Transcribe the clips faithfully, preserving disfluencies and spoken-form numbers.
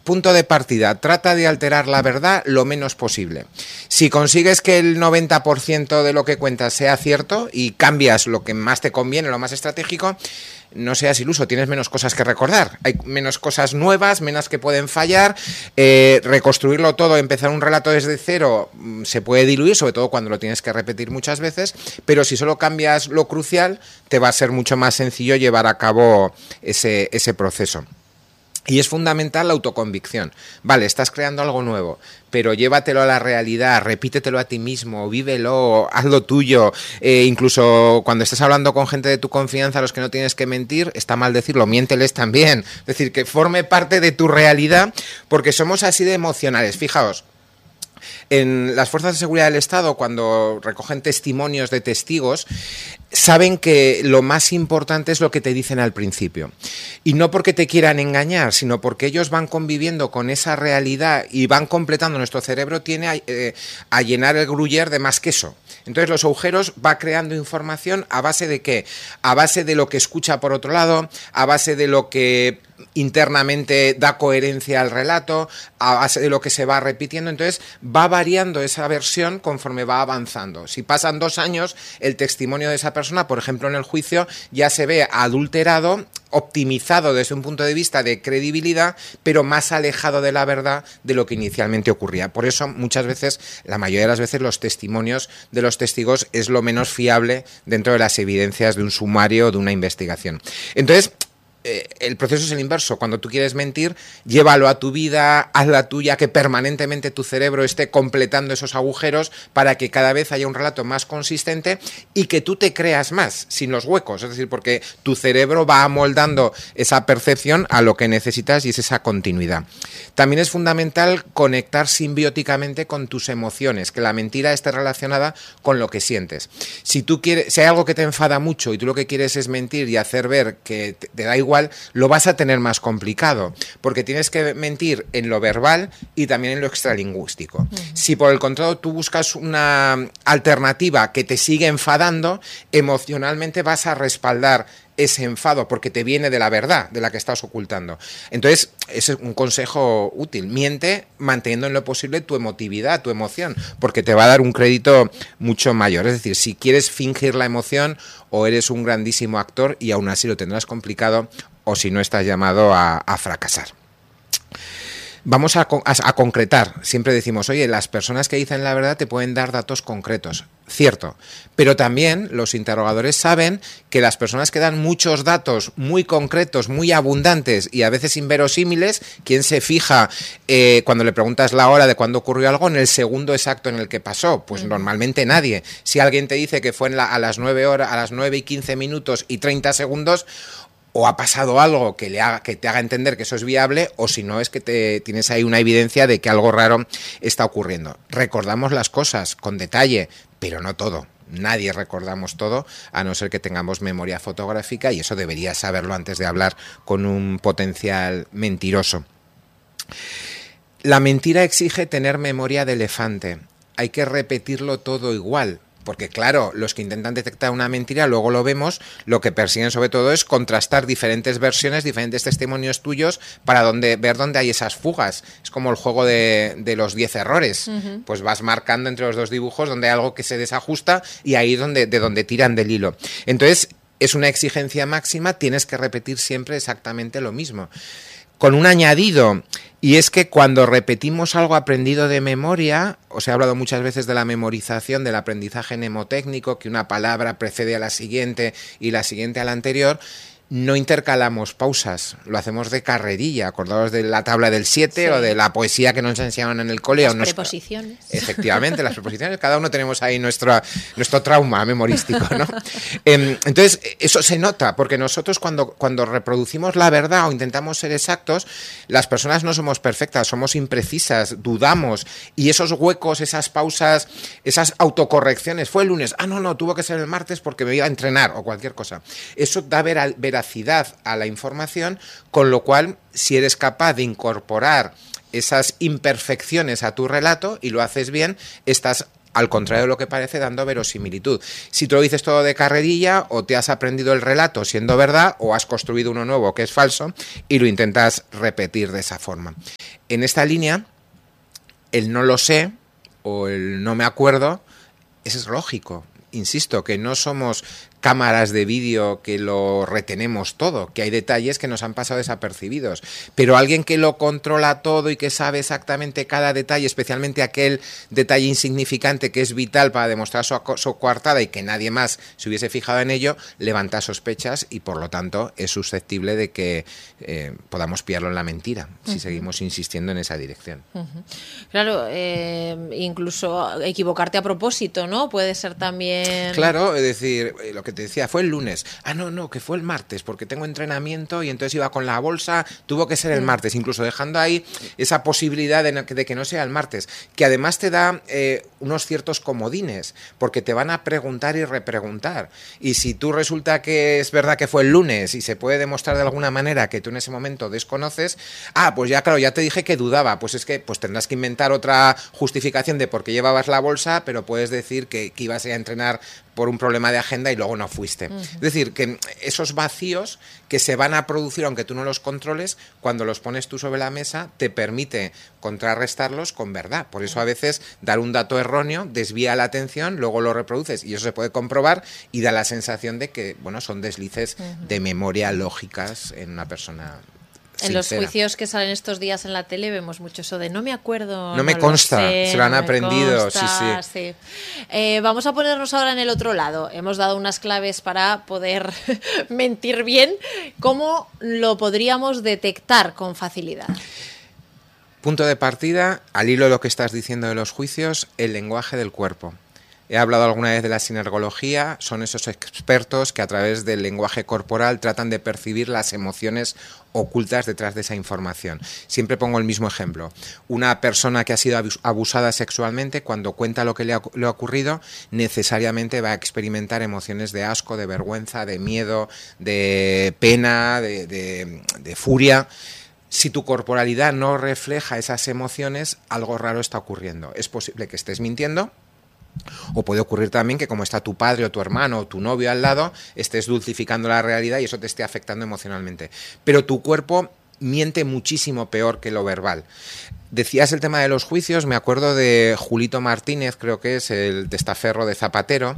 punto de partida, trata de alterar la verdad lo menos posible. Si consigues que el noventa por ciento de lo que cuentas sea cierto y cambias lo que más te conviene, lo más estratégico, no seas iluso, tienes menos cosas que recordar, hay menos cosas nuevas, menos que pueden fallar, eh, reconstruirlo todo, empezar un relato desde cero se puede diluir, sobre todo cuando lo tienes que repetir muchas veces, pero si solo cambias lo crucial, te va a ser mucho más sencillo llevar a cabo ese, ese proceso. Y es fundamental la autoconvicción. Vale, estás creando algo nuevo, pero llévatelo a la realidad, repítetelo a ti mismo, vívelo, hazlo tuyo. Eh, incluso cuando estés hablando con gente de tu confianza a los que no tienes que mentir, está mal decirlo, miénteles también. Es decir, que forme parte de tu realidad, porque somos así de emocionales. Fijaos, en las fuerzas de seguridad del Estado, cuando recogen testimonios de testigos, saben que lo más importante es lo que te dicen al principio. Y no porque te quieran engañar, sino porque ellos van conviviendo con esa realidad y van completando. Nuestro cerebro tiene a, eh, a llenar el gruyère de más queso. Entonces los agujeros va creando información a base de ¿qué? A base de lo que escucha por otro lado, a base de lo que internamente da coherencia al relato, a base de lo que se va repitiendo. Entonces va variando esa versión conforme va avanzando. Si pasan dos años, el testimonio de esa persona, por ejemplo en el juicio, ya se ve adulterado, optimizado desde un punto de vista de credibilidad, pero más alejado de la verdad de lo que inicialmente ocurría. Por eso muchas veces, la mayoría de las veces, los testimonios de los testigos es lo menos fiable dentro de las evidencias de un sumario o de una investigación. Entonces, Eh, el proceso es el inverso. Cuando tú quieres mentir, llévalo a tu vida, hazla tuya, que permanentemente tu cerebro esté completando esos agujeros para que cada vez haya un relato más consistente y que tú te creas más, sin los huecos. Es decir, porque tu cerebro va amoldando esa percepción a lo que necesitas y es esa continuidad. También es fundamental conectar simbióticamente con tus emociones, que la mentira esté relacionada con lo que sientes. Si tú quieres, si hay algo que te enfada mucho y tú lo que quieres es mentir y hacer ver que te, te da igual, igual lo vas a tener más complicado, porque tienes que mentir en lo verbal y también en lo extralingüístico. Uh-huh. Si por el contrario tú buscas una alternativa que te sigue enfadando, emocionalmente vas a respaldar ese enfado porque te viene de la verdad, de la que estás ocultando. Entonces, ese es un consejo útil. Miente manteniendo en lo posible tu emotividad, tu emoción, porque te va a dar un crédito mucho mayor. Es decir, si quieres fingir la emoción, o eres un grandísimo actor y aún así lo tendrás complicado, o si no estás llamado a, a fracasar. Vamos a, a, a concretar. Siempre decimos, oye, las personas que dicen la verdad te pueden dar datos concretos. Cierto, pero también los interrogadores saben que las personas que dan muchos datos muy concretos, muy abundantes y a veces inverosímiles, ¿quién se fija eh, cuando le preguntas la hora de cuándo ocurrió algo en el segundo exacto en el que pasó? Pues uh-huh. Normalmente nadie. Si alguien te dice que fue en la, a las nueve horas, a las nueve y quince minutos y treinta segundos, o ha pasado algo que, le haga, que te haga entender que eso es viable, o si no es que te, tienes ahí una evidencia de que algo raro está ocurriendo. Recordamos las cosas con detalle, pero no todo. Nadie recordamos todo, a no ser que tengamos memoria fotográfica, y eso deberías saberlo antes de hablar con un potencial mentiroso. La mentira exige tener memoria de elefante. Hay que repetirlo todo igual. Porque claro, los que intentan detectar una mentira, luego lo vemos, lo que persiguen sobre todo es contrastar diferentes versiones, diferentes testimonios tuyos para donde, ver dónde hay esas fugas. Es como el juego de, de los diez errores. Uh-huh. Pues vas marcando entre los dos dibujos donde hay algo que se desajusta y ahí es donde, de donde tiran del hilo. Entonces, es una exigencia máxima, tienes que repetir siempre exactamente lo mismo. Con un añadido, y es que cuando repetimos algo aprendido de memoria, os he hablado muchas veces de la memorización, del aprendizaje mnemotécnico, que una palabra precede a la siguiente y la siguiente a la anterior, no intercalamos pausas, lo hacemos de carrerilla. Acordaos de la tabla del siete, sí, o de la poesía que nos enseñaban en el cole. Las nos... preposiciones. Efectivamente, las preposiciones, cada uno tenemos ahí nuestro, nuestro trauma memorístico, ¿no? Entonces, eso se nota, porque nosotros cuando, cuando reproducimos la verdad o intentamos ser exactos, las personas no somos perfectas, somos imprecisas, dudamos, y esos huecos, esas pausas, esas autocorrecciones, fue el lunes, ah, no, no, tuvo que ser el martes porque me iba a entrenar, o cualquier cosa. Eso da vera, vera a la información, con lo cual, si eres capaz de incorporar esas imperfecciones a tu relato y lo haces bien, estás al contrario de lo que parece, dando verosimilitud. Si tú lo dices todo de carrerilla, o te has aprendido el relato siendo verdad, o has construido uno nuevo que es falso y lo intentas repetir de esa forma. En esta línea, el no lo sé o el no me acuerdo es lógico. Insisto, que no somos cámaras de vídeo que lo retenemos todo, que hay detalles que nos han pasado desapercibidos, pero alguien que lo controla todo y que sabe exactamente cada detalle, especialmente aquel detalle insignificante que es vital para demostrar su, su coartada y que nadie más se hubiese fijado en ello, levanta sospechas y por lo tanto es susceptible de que eh, podamos pillarlo en la mentira, uh-huh. si seguimos insistiendo en esa dirección. Uh-huh. Claro, eh, incluso equivocarte a propósito, ¿no? Puede ser también... Claro, es decir, lo que te decía, fue el lunes. Ah, no, no, que fue el martes, porque tengo entrenamiento y entonces iba con la bolsa, tuvo que ser el martes, incluso dejando ahí esa posibilidad de, no, de que no sea el martes, que además te da eh, unos ciertos comodines, porque te van a preguntar y repreguntar. Y si tú resulta que es verdad que fue el lunes y se puede demostrar de alguna manera que tú en ese momento desconoces, ah, pues ya claro, ya te dije que dudaba, pues es que pues tendrás que inventar otra justificación de por qué llevabas la bolsa, pero puedes decir que, que ibas a entrenar por un problema de agenda y luego no fuiste. Uh-huh. Es decir, que esos vacíos que se van a producir, aunque tú no los controles, cuando los pones tú sobre la mesa, te permite contrarrestarlos con verdad. Por eso a veces dar un dato erróneo desvía la atención, luego lo reproduces y eso se puede comprobar y da la sensación de que, bueno, son deslices uh-huh. de memoria lógicas en una persona. En los juicios que salen estos días en la tele vemos mucho eso de no me acuerdo. No me no consta, sé, se lo han no aprendido, consta, sí, sí. sí. Eh, vamos a ponernos ahora en el otro lado. Hemos dado unas claves para poder mentir bien. ¿Cómo lo podríamos detectar con facilidad? Punto de partida, al hilo de lo que estás diciendo de los juicios, el lenguaje del cuerpo. He hablado alguna vez de la sinergología, son esos expertos que a través del lenguaje corporal tratan de percibir las emociones ocultas detrás de esa información. Siempre pongo el mismo ejemplo. Una persona que ha sido abusada sexualmente, cuando cuenta lo que le ha, le ha ocurrido, necesariamente va a experimentar emociones de asco, de vergüenza, de miedo, de pena, de, de, de furia. Si tu corporalidad no refleja esas emociones, algo raro está ocurriendo. Es posible que estés mintiendo, o puede ocurrir también que como está tu padre o tu hermano o tu novio al lado, estés dulcificando la realidad y eso te esté afectando emocionalmente. Pero tu cuerpo miente muchísimo peor que lo verbal. Decías el tema de los juicios, me acuerdo de Julito Martínez, creo que es el testaferro de Zapatero.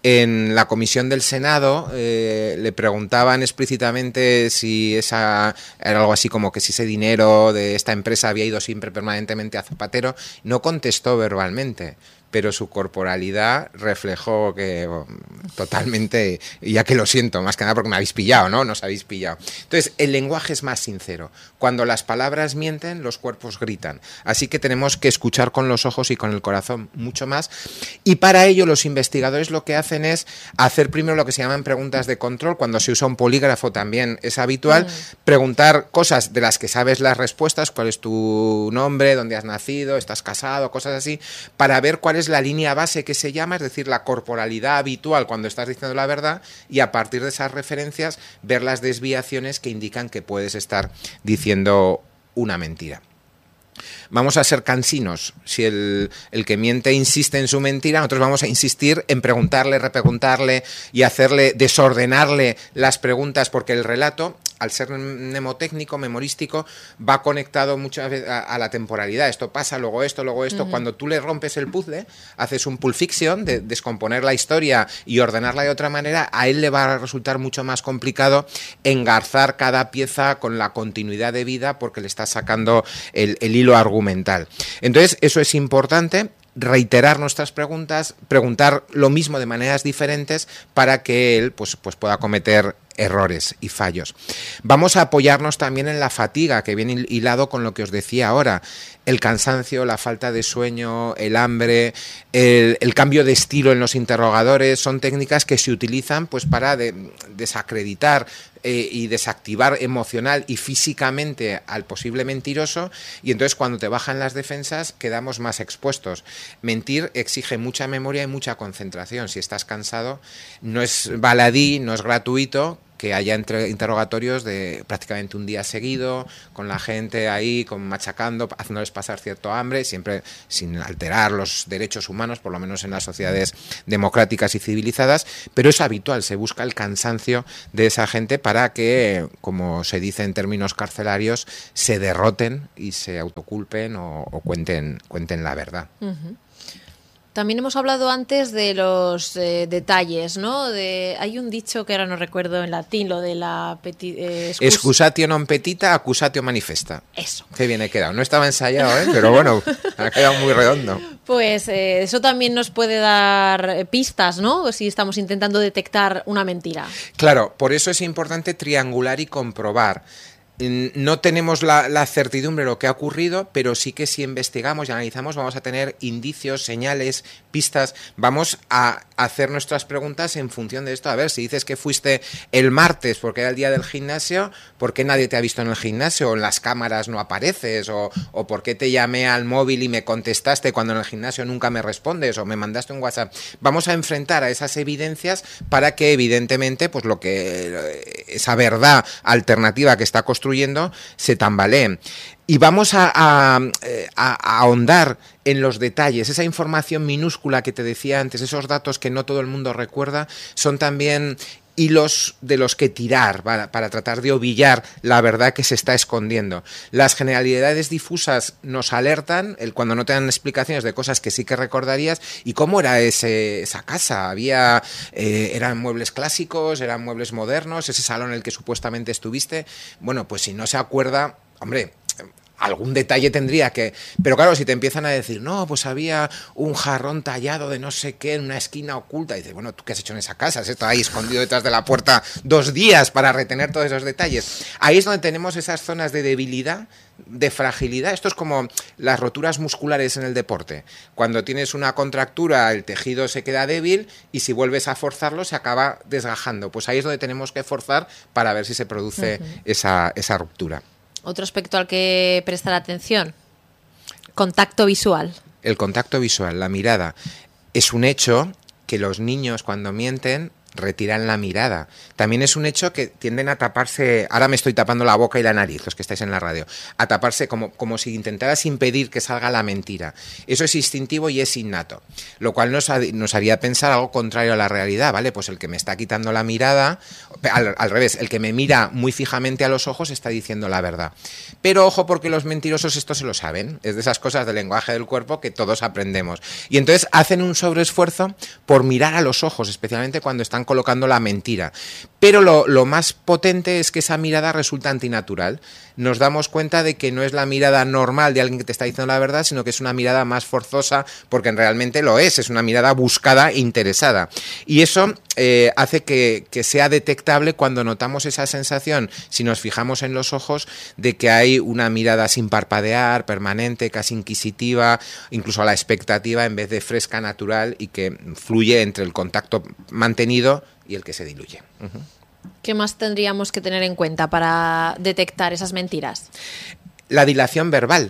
En la comisión del Senado eh, le preguntaban explícitamente si esa era algo así como que si ese dinero de esta empresa había ido siempre permanentemente a Zapatero. No contestó verbalmente, pero su corporalidad reflejó que bueno, totalmente, ya que lo siento, más que nada porque me habéis pillado, ¿no? Nos habéis pillado. Entonces, el lenguaje es más sincero. Cuando las palabras mienten, los cuerpos gritan. Así que tenemos que escuchar con los ojos y con el corazón mucho más. Y para ello, los investigadores lo que hacen es hacer primero lo que se llaman preguntas de control. Cuando se usa un polígrafo también es habitual. Mm. Preguntar cosas de las que sabes las respuestas, cuál es tu nombre, dónde has nacido, estás casado, cosas así, para ver cuál es la línea base que se llama, es decir, la corporalidad habitual cuando estás diciendo la verdad, y a partir de esas referencias ver las desviaciones que indican que puedes estar diciendo una mentira. Vamos a ser cansinos. Si el, el que miente insiste en su mentira, nosotros vamos a insistir en preguntarle, repreguntarle y hacerle, desordenarle las preguntas, porque el relato, al ser mnemotécnico, memorístico, va conectado muchas veces a, a la temporalidad. Esto pasa, luego esto, luego esto. Uh-huh. Cuando tú le rompes el puzzle, haces un pulp fiction de descomponer la historia y ordenarla de otra manera, a él le va a resultar mucho más complicado engarzar cada pieza con la continuidad de vida porque le estás sacando el, el hilo argumental. Entonces, eso es importante. Reiterar nuestras preguntas, preguntar lo mismo de maneras diferentes para que él pues, pues pueda cometer errores y fallos. Vamos a apoyarnos también en la fatiga, que viene hilado con lo que os decía ahora. El cansancio, la falta de sueño, el hambre, el, el cambio de estilo en los interrogadores, son técnicas que se utilizan pues para de, desacreditar eh, y desactivar emocional y físicamente al posible mentiroso, y entonces cuando te bajan las defensas quedamos más expuestos. Mentir exige mucha memoria y mucha concentración. Si estás cansado, no es baladí, no es gratuito, que haya entre, interrogatorios de prácticamente un día seguido, con la gente ahí, con machacando, haciéndoles pasar cierto hambre, siempre sin alterar los derechos humanos, por lo menos en las sociedades democráticas y civilizadas, pero es habitual, se busca el cansancio de esa gente para que, como se dice en términos carcelarios, se derroten y se autoculpen o, o cuenten, cuenten la verdad. Uh-huh. También hemos hablado antes de los eh, detalles, ¿no? De, hay un dicho que ahora no recuerdo en latín, lo de la... Peti, eh, excus... Excusatio non petita, accusatio manifesta. Eso. Qué bien he quedado. No estaba ensayado, ¿eh? Pero bueno, ha quedado muy redondo. Pues eh, eso también nos puede dar pistas, ¿no? Si estamos intentando detectar una mentira. Claro, por eso es importante triangular y comprobar. No tenemos la, la certidumbre de lo que ha ocurrido, pero sí que si investigamos y analizamos vamos a tener indicios, señales, pistas. Vamos a hacer nuestras preguntas en función de esto. A ver, si dices que fuiste el martes porque era el día del gimnasio, ¿por qué nadie te ha visto en el gimnasio? ¿O en las cámaras no apareces? ¿O, o por qué te llamé al móvil y me contestaste cuando en el gimnasio nunca me respondes? ¿O me mandaste un WhatsApp? Vamos a enfrentar a esas evidencias para que evidentemente pues lo que esa verdad alternativa que está construyendo se tambaleen. Y vamos a, a, a, a ahondar en los detalles. Esa información minúscula que te decía antes, esos datos que no todo el mundo recuerda, son también hilos de los que tirar para, para tratar de ovillar la verdad que se está escondiendo. Las generalidades difusas nos alertan el, cuando no te dan explicaciones de cosas que sí que recordarías. ¿Y cómo era ese, esa casa? Había eh, ¿Eran muebles clásicos? ¿Eran muebles modernos? ¿Ese salón en el que supuestamente estuviste? Bueno, pues si no se acuerda, hombre, algún detalle tendría que... Pero claro, si te empiezan a decir, no, pues había un jarrón tallado de no sé qué en una esquina oculta, y dices, bueno, ¿tú qué has hecho en esa casa? ¿Has estado ahí escondido detrás de la puerta dos días para retener todos esos detalles? Ahí es donde tenemos esas zonas de debilidad, de fragilidad. Esto es como las roturas musculares en el deporte. Cuando tienes una contractura, el tejido se queda débil y si vuelves a forzarlo se acaba desgajando. Pues ahí es donde tenemos que forzar para ver si se produce uh-huh. esa, esa ruptura. Otro aspecto al que prestar atención, contacto visual. El contacto visual, la mirada. Es un hecho que los niños cuando mienten retiran la mirada. También es un hecho que tienden a taparse, ahora me estoy tapando la boca y la nariz, los que estáis en la radio, a taparse como, como si intentaras impedir que salga la mentira. Eso es instintivo y es innato, lo cual nos, nos haría pensar algo contrario a la realidad, ¿vale? Pues el que me está quitando la mirada, al, al revés, el que me mira muy fijamente a los ojos está diciendo la verdad. Pero ojo, porque los mentirosos esto se lo saben, es de esas cosas del lenguaje del cuerpo que todos aprendemos. Y entonces hacen un sobreesfuerzo por mirar a los ojos, especialmente cuando están colocando la mentira. Pero lo, lo más potente es que esa mirada resulta antinatural. Nos damos cuenta de que no es la mirada normal de alguien que te está diciendo la verdad, sino que es una mirada más forzosa, porque realmente lo es, es una mirada buscada e interesada. Y eso eh, hace que, que sea detectable cuando notamos esa sensación, si nos fijamos en los ojos, de que hay una mirada sin parpadear, permanente, casi inquisitiva, incluso a la expectativa en vez de fresca, natural, y que fluye entre el contacto mantenido y el que se diluye. Uh-huh. ¿Qué más tendríamos que tener en cuenta para detectar esas mentiras? La dilación verbal.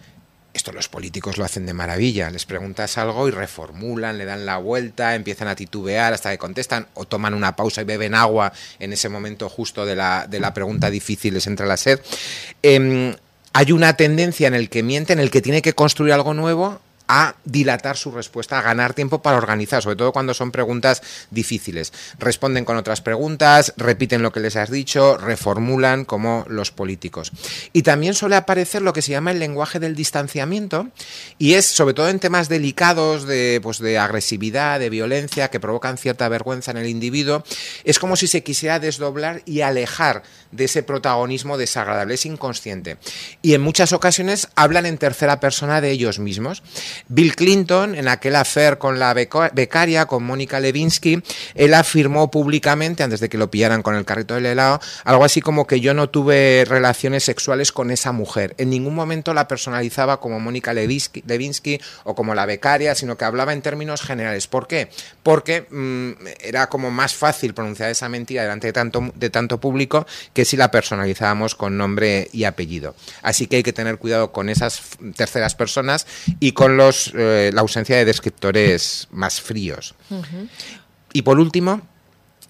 Esto los políticos lo hacen de maravilla. Les preguntas algo y reformulan, le dan la vuelta, empiezan a titubear hasta que contestan o toman una pausa y beben agua en ese momento justo de la, de la pregunta difícil, les entra la sed. Eh, hay una tendencia en el que miente, en el que tiene que construir algo nuevo, a dilatar su respuesta, a ganar tiempo para organizar, sobre todo cuando son preguntas difíciles. Responden con otras preguntas, repiten lo que les has dicho, reformulan como los políticos. Y también suele aparecer lo que se llama el lenguaje del distanciamiento, y es sobre todo en temas delicados de, pues, de agresividad, de violencia, que provocan cierta vergüenza en el individuo. Es como si se quisiera desdoblar y alejar de ese protagonismo desagradable, es inconsciente. Y en muchas ocasiones hablan en tercera persona de ellos mismos. Bill Clinton, en aquel affair con la becaria, con Mónica Lewinsky, él afirmó públicamente, antes de que lo pillaran con el carrito del helado, algo así como que yo no tuve relaciones sexuales con esa mujer. En ningún momento la personalizaba como Mónica Lewinsky, Lewinsky o como la becaria, sino que hablaba en términos generales. ¿Por qué? Porque mmm, era como más fácil pronunciar esa mentira delante de tanto, de tanto público que si la personalizábamos con nombre y apellido. Así que hay que tener cuidado con esas terceras personas y con los Eh, la ausencia de descriptores más fríos. Uh-huh. Y por último,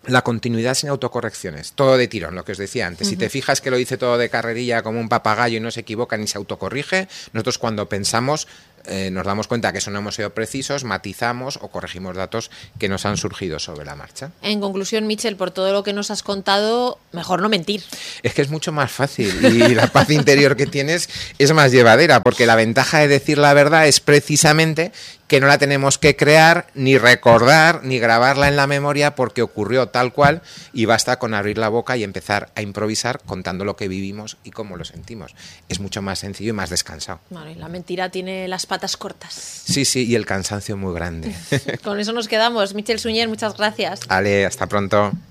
la continuidad sin autocorrecciones, todo de tirón, lo que os decía antes. Uh-huh. Si te fijas que lo dice todo de carrerilla como un papagayo y no se equivoca ni se autocorrige, nosotros cuando pensamos eh, nos damos cuenta que eso no hemos sido precisos, matizamos o corregimos datos que nos han surgido sobre la marcha. En conclusión, Mitchell, por todo lo que nos has contado, mejor no mentir. Es que es mucho más fácil y la paz interior que tienes es más llevadera, porque la ventaja de decir la verdad es precisamente que no la tenemos que crear, ni recordar, ni grabarla en la memoria porque ocurrió tal cual y basta con abrir la boca y empezar a improvisar contando lo que vivimos y cómo lo sentimos. Es mucho más sencillo y más descansado. Vale, la mentira tiene las patas cortas. Sí, sí, y el cansancio muy grande. Con eso nos quedamos. Mitchell Sunyer, muchas gracias. Ale, hasta pronto.